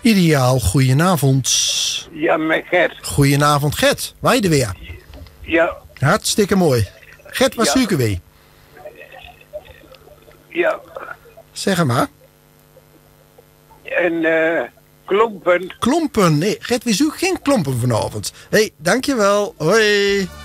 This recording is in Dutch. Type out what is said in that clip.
Ideaal, goedenavond. Ja, met Gert. Goedenavond, Gert. Waar je er weer? Ja, Hartstikke mooi. Gert, wat Ja. zoeken we? ja. Zeg hem maar. En klompen. Klompen. Nee, Gert, we zoeken geen klompen vanavond. Hé, dankjewel. Hoi.